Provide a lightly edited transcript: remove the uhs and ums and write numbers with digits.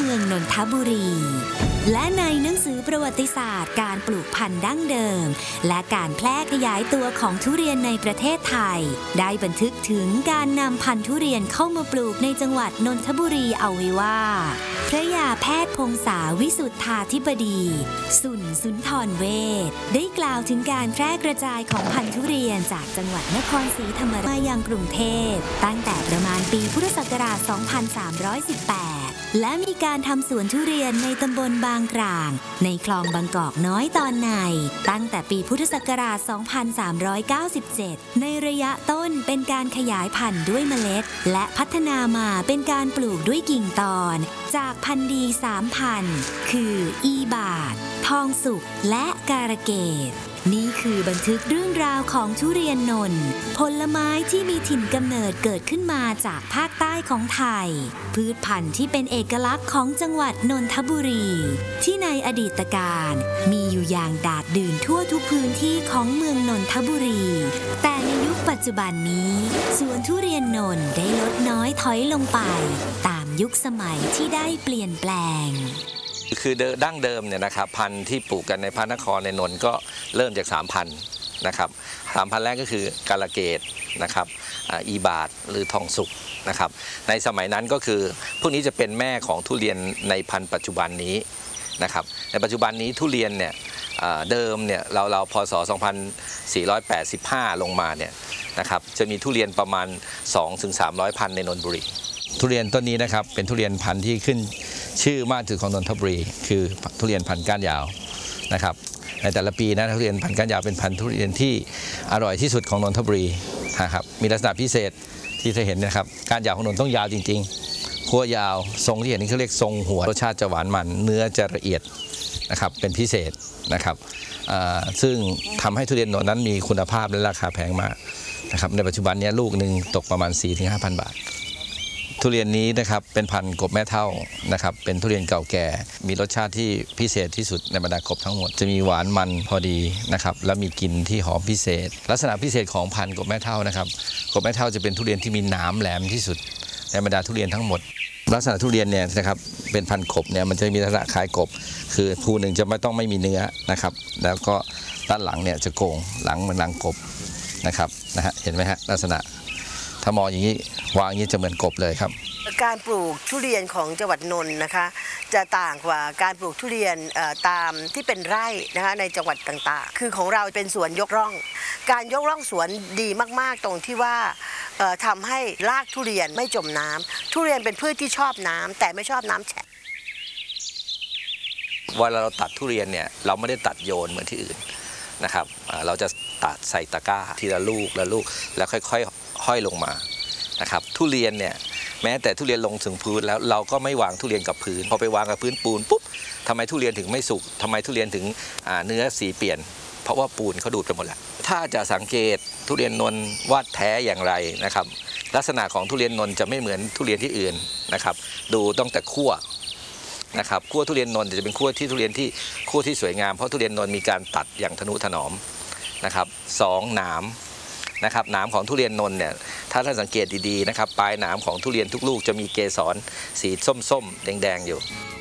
มืองนนทบุรีและในหนังสือประวัติศาสตร์การปลูกพันธุ์ดั้งเดิมและการแพร่ขยายตัวของทุเรียนในประเทศไทยได้บันทึกถึงการนำพันธุ์ทุเรียนเข้ามาปลูกในจังหวัดนนทบุรีเอาไว้ว่าพระยาแพทย์พงษาวิสุทธาธิบดีสุนทรเวชได้กล่าวถึงการแพร่กระจายของพันธุ์ทุเรียนจากจังหวัดนครศรีธรรมราชมายังกรุงเทพตั้งแต่ประมาณปีพุทธศักราช 2318 และมีการทำสวนทุเรียนในตำบลบางกลางในคลองบางกอกน้อยตอนในตั้งแต่ปีพุทธศักราช 2397 ในระยะต้นเป็นการขยายพันธุ์ด้วยเมล็ดและพัฒนามาเป็นการปลูกด้วยกิ่งตอนจากพันธุ์ดี3 พันธุ์คืออีบาททองสุกและการะเกดนี่คือบันทึกเรื่องราวของทุเรียนนนท์ผลไม้ที่มีถิ่นกำเนิดเกิดขึ้นมาจากภาคใต้ของไทยพืชพันธุ์ที่เป็นเอกลักษณ์ของจังหวัดนนทบุรีที่ในอดีตการมีอยู่อย่างดาดดื่นทั่วทุกพื้นที่ของเมืองนนทบุรีแต่ในยุคปัจจุบันนี้สวนทุเรียนนนท์ได้ลดน้อยถอยลงไปตามยุคสมัยที่ได้เปลี่ยนแปลงคือดั้งเดิมเนี่ยนะครับพันธุ์ที่ปลูกกันในพระนครในนนท์ก็เริ่มจาก3 พันธุ์นะครับ3 พันธุ์แรกก็คือกาลเกตนะครับอีบาทหรือทองสุกนะครับในสมัยนั้นก็คือพวกนี้จะเป็นแม่ของทุเรียนในพันธุ์ปัจจุบันนี้นะครับในปัจจุบันนี้ทุเรียนเนี่ยเดิมเนี่ยเราพศ 2485 ลงมาเนี่ยนะครับจะมีทุเรียนประมาณ 2-300 พันธุ์ในนนทบุรีทุเรียนต้นนี้นะครับเป็นทุเรียนพันธุ์ที่ขึ้นชื่อมากที่สุดของนนทบุรีคือทุเรียนพันธุ์ก้านยาวนะครับในแต่ละปีนะทุเรียนพันธุ์ก้านยาวเป็นพันธุ์ทุเรียนที่อร่อยที่สุดของนนทบุรีนะครับมีลักษณะพิเศษที่จะเห็นนะครับก้านยาวของนนท์ต้องยาวจริงๆขั้วยาวทรงที่เห็นนี่เขาเรียกทรงหัวรสชาติจะหวานมันเนื้อจะละเอียดนะครับเป็นพิเศษนะครับซึ่งทำให้ทุเรียนนนท์นั้นมีคุณภาพและราคาแพงมากนะครับในปัจจุบันนี้ลูกหนึ่งตกประมาณ 4-5,000 บาททุเรียนนี้นะครับเป็นพันธุ์กบแม่เท่านะครับเป็นทุเรียนเก่าแก่มีรสชาติที่พิเศษที่สุดในบรรดากบทั้งหมดจะมีหวานมันพอดีนะครับและมีกลิ่นที่หอมพิเศษลักษณะพิเศษของพันธุ์กบแม่เท่านะครับกบแม่เท่าจะเป็นทุเรียนที่มีหนามแหลมที่สุดในบรรดาทุเรียนทั้งหมดลักษณะทุเรียนเนี่ยนะครับเป็นพันธุ์กบเนี่ยมันจะมีลักษณะคล้ายกบคือภูหนึ่งจะไม่มีเนื้อนะครับแล้วก็ด้านหลังเนี่ยจะโก่งหลังเหมือนหลังกบนะครับเห็นไหมฮะลักษณะถ้ามองอย่างนี้วางอย่างนี้จะเหมือนกบเลยครับการปลูกทุเรียนของจังหวัดนนท์นะคะจะต่างกว่าการปลูกทุเรียนตามที่เป็นไร่นะคะในจังหวัดต่างๆคือของเราเป็นสวนยกร่องการยกร่องสวนดีมากๆตรงที่ว่าทำให้รากทุเรียนไม่จมน้ำทุเรียนเป็นพืชที่ชอบน้ำแต่ไม่ชอบน้ำแฉะเวลาเราตัดทุเรียนเนี่ยเราไม่ได้ตัดโยนเหมือนที่อื่นนะครับเราจะตัดใส่ตะกร้าทีละลูกแล้วค่อยๆห้อยลงมานะครับทุเรียนเนี่ยแม้แต่ทุเรียนลงถึงพื้นแล้วเราก็ไม่วางทุเรียนกับพื้นพอไปวางกับพื้นปูนปุ๊บทำไมทุเรียนถึงไม่สุกทำไมทุเรียนถึงเนื้อสีเปลี่ยนเพราะว่าปูนเขาดูดไปหมดแล้วถ้าจะสังเกตทุเรียนนนท์ว่าแท้อย่างไรนะครับลักษณะของทุเรียนนนท์จะไม่เหมือนทุเรียนที่อื่นนะครับดูต้องแต่คั่วนะครับคั่วทุเรียนนนท์จะเป็นคั่วที่ทุเรียนที่คั่วที่สวยงามเพราะทุเรียนนนท์มีการตัดอย่างทนุถนอมนะครับ2หนามนะครับหนามของทุเรียนนนท์เนี่ยถ้าท่านสังเกตดีๆนะครับปลายหนามของทุเรียนทุกลูกจะมีเกสรสีส้มๆแดงๆอยู่